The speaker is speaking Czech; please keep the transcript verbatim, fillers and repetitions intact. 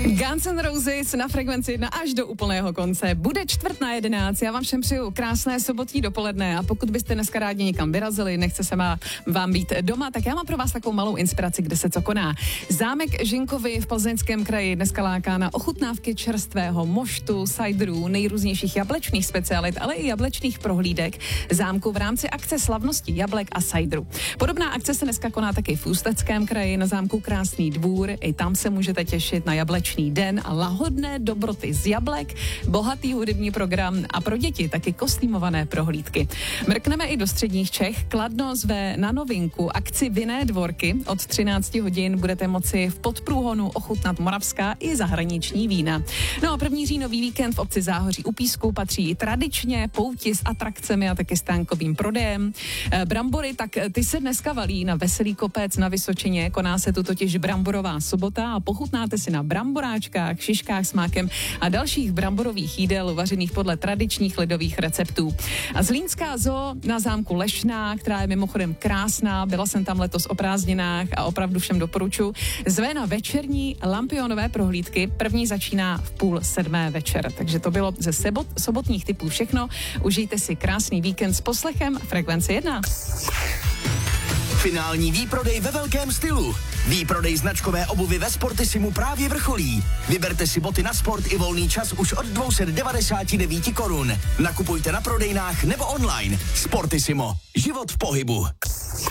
Guns N' Roses na Frekvenci jedna až do úplného konce. Bude čtvrt na jedenáct. Já vám všem přeju krásné sobotní dopoledne a pokud byste dneska rádi někam vyrazili, nechce se má vám být doma, tak já mám pro vás takovou malou inspiraci, kde se co koná. Zámek Žinkovy v Plzeňském kraji dneska láká na ochutnávky čerstvého moštu, ciderů, nejrůznějších jablečných specialit, ale i jablečných prohlídek zámku v rámci akce slavnosti jablek a ciderů. Podobná akce se dneska koná taky v Ústeckém kraji na zámku Krásný dvůr. I tam se můžete těšit na jablečný den a lahodné dobroty z jablek, bohatý hudební program a pro děti taky kostýmované prohlídky. Mrkneme i do středních Čech. Kladno zve na novinku akci Vinné dvorky. Od třinácti hodin budete moci v podprůhonu ochutnat moravská i zahraniční vína. No a první říjnový víkend v obci Záhoří u Písku patří tradičně pouti s atrakcemi a taky stánkovým prodejem. E, brambory, tak ty se dneska valí na Veselý kopec na Vysočině. Koná se tu totiž bramborová sobota a pochutnáte si na bramboráčkách, šiškách s mákem a dalších bramborových jídel vařených podle tradičních lidových receptů. A Zlínská zoo na zámku Lešná, která je mimochodem krásná, byla jsem tam letos o prázdninách a opravdu všem doporučuji, zve na večerní lampionové prohlídky. První začíná v půl sedmé večer. Takže to bylo ze sebot, sobotních typů všechno. Užijte si krásný víkend s poslechem Frekvence jedna. Finální výprodej ve velkém stylu. Výprodej značkové obuvy ve Sportisimu právě vrcholí. Vyberte si boty na sport i volný čas už od dvě stě devadesát devět korun. Nakupujte na prodejnách nebo online. Sportisimo. Život v pohybu.